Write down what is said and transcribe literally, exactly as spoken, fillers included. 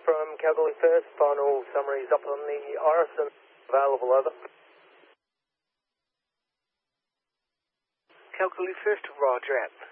from Calgary First. Final summaries up on the Orison. Available, over. Calgary First, roger out.